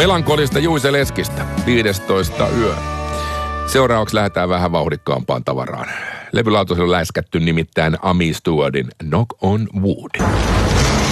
Melankolista Juise Leskistä, 15 yö. Seuraavaksi lähdetään vähän vauhdikkaampaan tavaraan. Levylautasella on läiskätty nimittäin Amy Stewartin Knock on Wood.